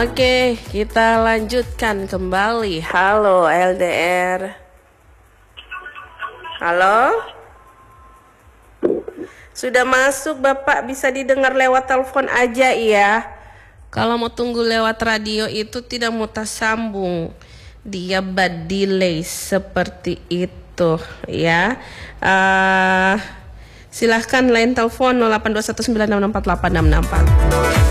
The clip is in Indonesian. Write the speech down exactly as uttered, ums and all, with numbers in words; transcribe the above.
Oke, kita lanjutkan kembali. Halo L D R. Halo? Sudah masuk Bapak, bisa didengar lewat telepon aja ya. Kalau mau tunggu lewat radio itu tidak mutas sambung. Dia bad delay seperti itu ya. Uh, silahkan lain telepon nol delapan dua satu sembilan enam enam empat delapan enam enam empat.